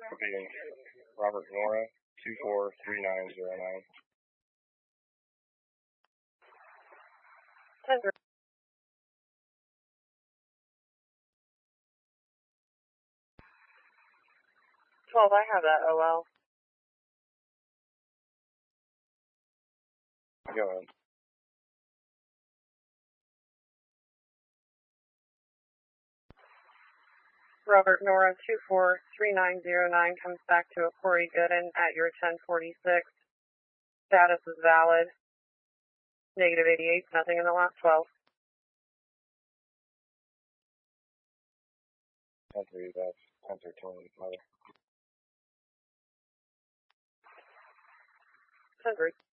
Repeating. Robert Nora, 243909. 10-3. 12, I have that OL. Go ahead. Robert Nora, 243909 comes back to a Corey Gooden at your 1046. Status is valid. Negative 88, nothing in the last 12. 10-3, that's 10-13, mother. 10-3.